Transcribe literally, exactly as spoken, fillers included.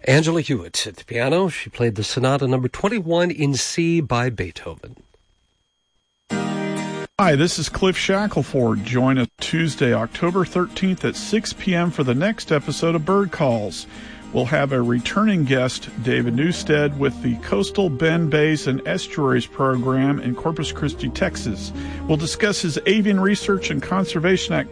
Angela Hewitt at the piano. She played the Sonata number twenty-one in C by Beethoven. Hi, this is Cliff Shackelford. Join us Tuesday, October thirteenth at six p.m. for the next episode of Bird Calls. We'll have a returning guest, David Newstead, with the Coastal Bend Bays and Estuaries program in Corpus Christi, Texas. We'll discuss his avian research and conservation activities